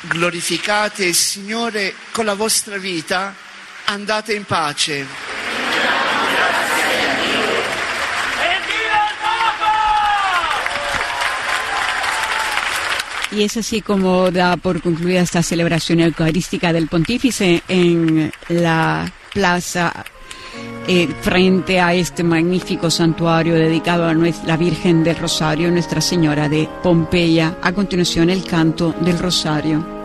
glorificate il Signore con la vostra vita, andate in pace. Y es así como da por concluida esta celebración eucarística del Pontífice en la plaza frente a este magnífico santuario dedicado a la Virgen del Rosario, Nuestra Señora de Pompeya. A continuación, el canto del Rosario.